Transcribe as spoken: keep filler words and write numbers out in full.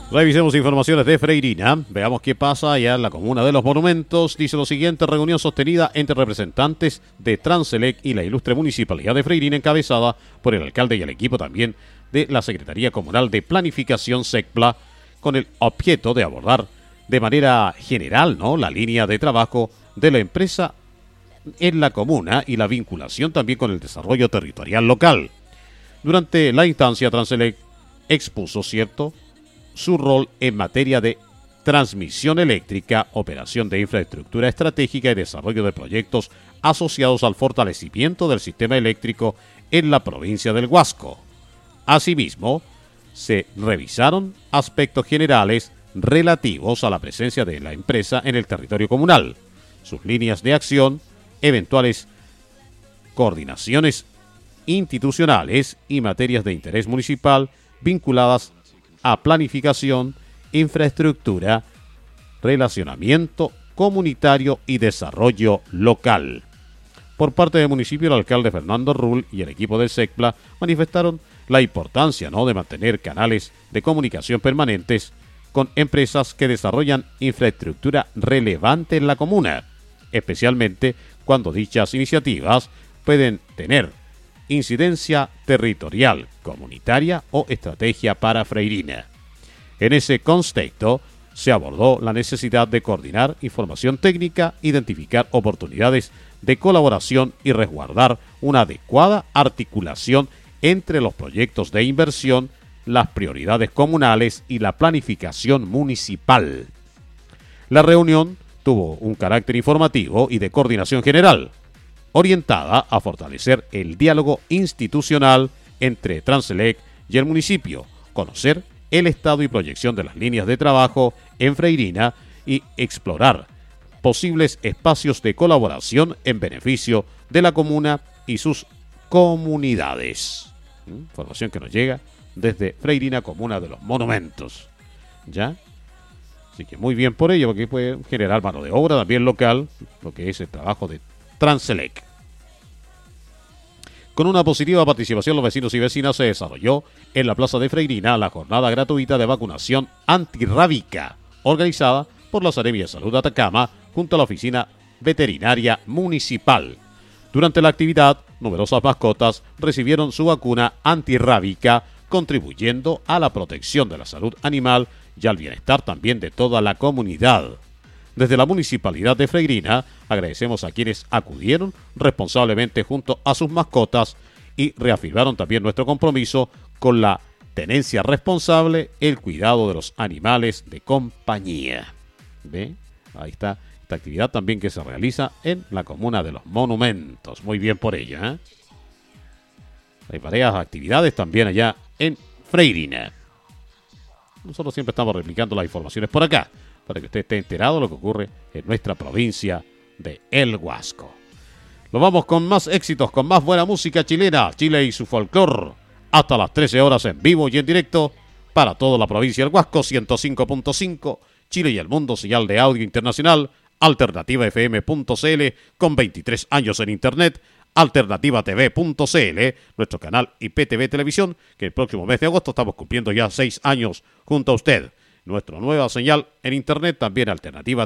Revisemos informaciones de Freirina. Veamos qué pasa allá en la comuna de Los Monumentos. Dice lo siguiente: reunión sostenida entre representantes de Transelec y la ilustre municipalidad de Freirina, encabezada por el alcalde y el equipo también de la Secretaría Comunal de Planificación SECPLA, con el objeto de abordar de manera general, ¿no?, la línea de trabajo de la empresa en la comuna y la vinculación también con el desarrollo territorial local. Durante la instancia, Transelec expuso, ¿cierto?, su rol en materia de transmisión eléctrica, operación de infraestructura estratégica y desarrollo de proyectos asociados al fortalecimiento del sistema eléctrico en la provincia del Huasco. Asimismo, se revisaron aspectos generales relativos a la presencia de la empresa en el territorio comunal, sus líneas de acción, eventuales coordinaciones institucionales y materias de interés municipal vinculadas a planificación, infraestructura, relacionamiento comunitario y desarrollo local. Por parte del municipio, el alcalde Fernando Rull y el equipo del SECPLA manifestaron la importancia, ¿no?, de mantener canales de comunicación permanentes con empresas que desarrollan infraestructura relevante en la comuna, especialmente cuando dichas iniciativas pueden tener incidencia territorial, comunitaria o estrategia para Freirina. En ese contexto, se abordó la necesidad de coordinar información técnica, identificar oportunidades de colaboración y resguardar una adecuada articulación entre los proyectos de inversión, las prioridades comunales y la planificación municipal. La reunión tuvo un carácter informativo y de coordinación general, orientada a fortalecer el diálogo institucional entre Transelec y el municipio, conocer el estado y proyección de las líneas de trabajo en Freirina y explorar posibles espacios de colaboración en beneficio de la comuna y sus comunidades. Información que nos llega desde Freirina, comuna de Los Monumentos. ¿Ya? Así que muy bien por ello, porque puede generar mano de obra también local, lo que es el trabajo de Transelec. Con una positiva participación, los vecinos y vecinas, se desarrolló en la plaza de Freirina la jornada gratuita de vacunación antirrábica, organizada por la Seremia de Salud de Atacama junto a la Oficina Veterinaria Municipal. Durante la actividad, numerosas mascotas recibieron su vacuna antirrábica, contribuyendo a la protección de la salud animal y al bienestar también de toda la comunidad. Desde la Municipalidad de Freirina, agradecemos a quienes acudieron responsablemente junto a sus mascotas y reafirmaron también nuestro compromiso con la tenencia responsable, el cuidado de los animales de compañía. ¿Ve? Ahí está esta actividad también que se realiza en la comuna de Los Monumentos. Muy bien por ella, ¿eh? Hay varias actividades también allá en Freirina. Nosotros siempre estamos replicando las informaciones por acá, para que usted esté enterado de lo que ocurre en nuestra provincia de El Huasco. Nos vamos con más éxitos, con más buena música chilena, Chile y su folclor, hasta las trece horas en vivo y en directo para toda la provincia del Huasco, ciento cinco punto cinco, Chile y el mundo, señal de audio internacional, alternativa f m punto c l, con veintitrés años en internet, alternativa t v punto c l, nuestro canal I P T V Televisión, que el próximo mes de agosto estamos cumpliendo ya seis años junto a usted. Nuestra nueva señal en internet, también alternativa